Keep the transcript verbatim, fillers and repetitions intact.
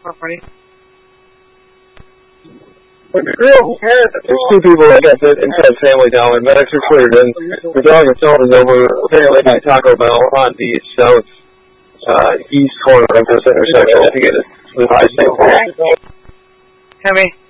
property. There's two people that got the inside family down, and medics are cleared, and the dog itself is over apparently by Taco Bell on the south uh, east corner of this intersection to get it to the high state. Heavy.